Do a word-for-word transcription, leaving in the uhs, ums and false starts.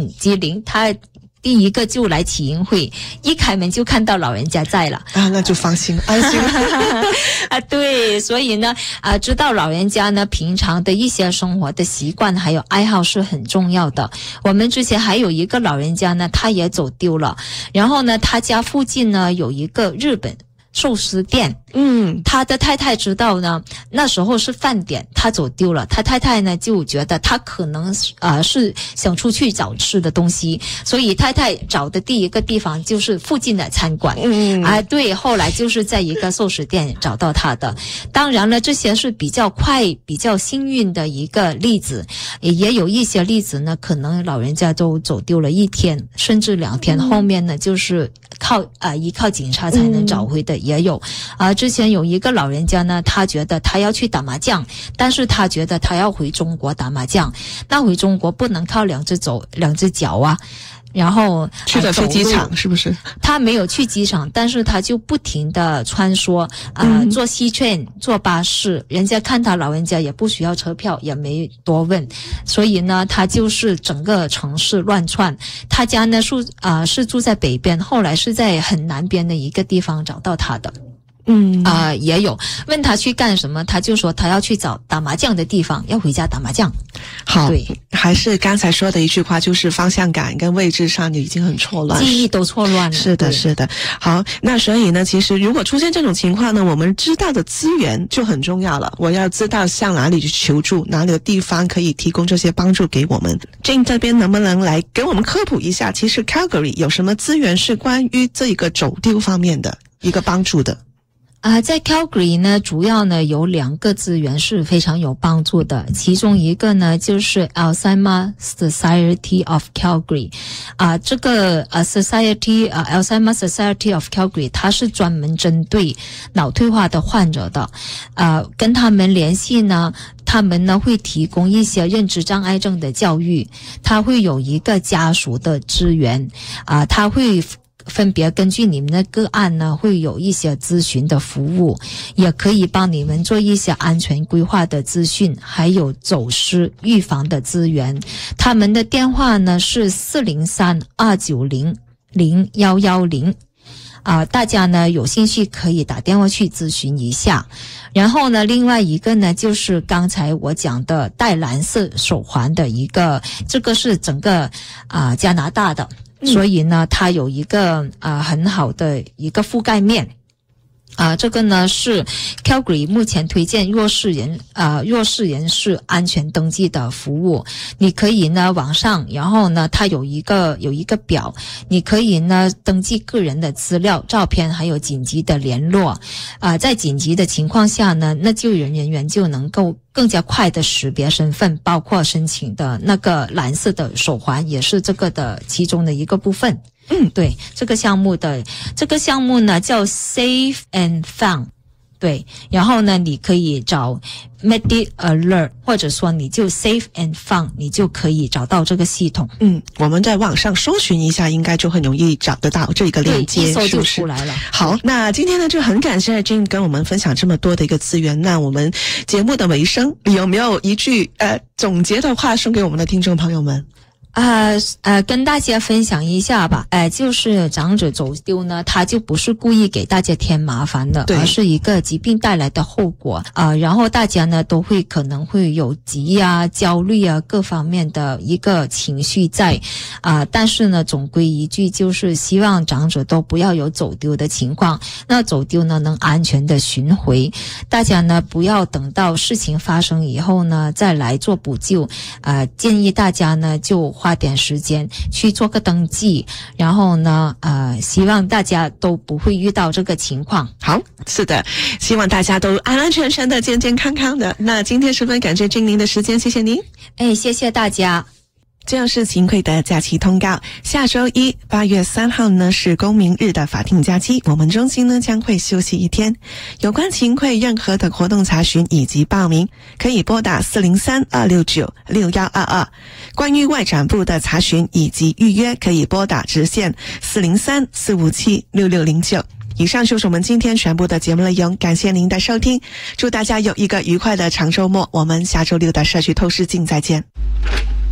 很机灵，他第一个就来启英会，一开门就看到老人家在了啊，那就放心安心了啊，对，所以呢啊，知道老人家呢平常的一些生活的习惯还有爱好是很重要的。我们之前还有一个老人家呢，他也走丢了，然后呢他家附近呢有一个日本寿司店，嗯，他的太太知道呢，那时候是饭点，他走丢了，他太太呢就觉得他可能呃是想出去找吃的东西，所以太太找的第一个地方就是附近的餐馆，嗯啊，对，后来就是在一个寿司店找到他的。当然了，这些是比较快、比较幸运的一个例子，也有一些例子呢，可能老人家都走丢了一天甚至两天，嗯、后面呢就是靠啊、呃、依靠警察才能找回的。嗯也有啊、呃，之前有一个老人家呢，他觉得他要去打麻将，但是他觉得他要回中国打麻将，那回中国不能靠两只手两只脚啊，然后去的飞机场是不是？ 他没有去机场，但是他就不停的穿梭啊、呃嗯，坐西券坐巴士，人家看他老人家也不需要车票，也没多问，所以呢他就是整个城市乱窜。他家呢住啊、呃、是住在北边，后来是在很南边的一个地方找到他的。嗯啊、呃，也有问他去干什么，他就说他要去找打麻将的地方，要回家打麻将。 好， 对， 还是刚才说的一句话，就是方向感跟位置上已经很错乱， 记忆都错乱了。 是的，是的。好，那所以呢，其实如果出现这种情况呢，我们知道的资源就很重要了。我要知道向哪里去求助，哪里的地方可以提供这些帮助给我们。Jane 这边能不能来给我们科普一下，其实 Calgary 有什么资源是关于这个走丢方面的一个帮助的？ 啊、呃，在 Calgary 呢，主要呢有两个资源是非常有帮助的，其中一个呢就是 Alzheimer Society of Calgary， 啊、呃，这个呃 Society 啊、呃、Alzheimer Society of Calgary， 它是专门针对脑退化的患者的，呃，跟他们联系呢，他们呢会提供一些认知障碍症的教育，他会有一个家属的支援，啊、呃，他会分别根据你们的个案呢，会有一些咨询的服务，也可以帮你们做一些安全规划的资讯，还有走失预防的资源。他们的电话呢是四零三二九零零一一零。啊、呃，大家呢有兴趣可以打电话去咨询一下。然后呢，另外一个呢就是刚才我讲的戴蓝色手环的一个，这个是整个啊、呃、加拿大的。所以呢，它有一个啊、呃、很好的一个覆盖面。啊、呃，这个呢是 Calgary 目前推荐弱势人啊、呃、弱势人士安全登记的服务。你可以呢网上，然后呢它有一个有一个表，你可以呢登记个人的资料、照片，还有紧急的联络。啊、呃，在紧急的情况下呢，那救援人员就能够更加快的识别身份，包括申请的那个蓝色的手环也是这个的其中的一个部分。嗯，对，这个项目的这个项目呢叫 Safe and Found， 对，然后呢你可以找 Medic Alert， 或者说你就 Safe and Found， 你就可以找到这个系统。 嗯，我们在网上搜寻一下，应该就很容易找得到这个链接， 对，一搜就出来了。 好，那今天呢就很感谢 Jane 跟我们分享这么多的一个资源。那我们节目的尾声，有没有一句呃总结的话送给我们的听众朋友们？ 呃呃，跟大家分享一下吧。呃，就是长者走丢呢，他就不是故意给大家添麻烦的，而是一个疾病带来的后果啊、呃。然后大家呢都会可能会有急啊、焦虑啊各方面的一个情绪在啊、呃。但是呢，总归一句就是希望长者都不要有走丢的情况。那走丢呢能安全的寻回，大家呢不要等到事情发生以后呢再来做补救。呃，建议大家呢就花点时间去做个登记，然后呢呃希望大家都不会遇到这个情况。 好，是的，希望大家都安安全全的、健健康康的。那今天十分感谢Jane您的时间，谢谢您。 哎，谢谢大家。 这样是勤会的假期通告，下周一八月三号呢是公民日的法定假期，我们中心呢将会休息一天。有关勤会任何的活动查询以及报名，可以拨打四零三二六九六一二二。关于外展部的查询以及预约，可以拨打直线四零三四五七六六零九。以上就是我们今天全部的节目内容，感谢您的收听，祝大家有一个愉快的长周末，我们下周六的社区透视镜再见。